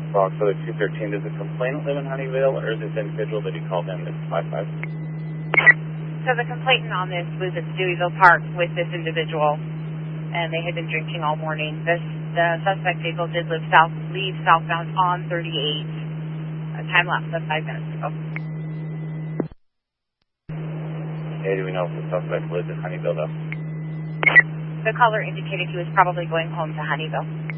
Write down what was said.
Fox, so 213, does the complainant live in Honeyville, or is this individual that he called in this 55? So the complainant on this was at Deweyville Park with this individual, and they had been drinking all morning. The suspect vehicle did leave southbound on 38, a time lapse of 5 minutes ago. Okay, do we know if the suspect lives in Honeyville, though? The caller indicated he was probably going home to Honeyville.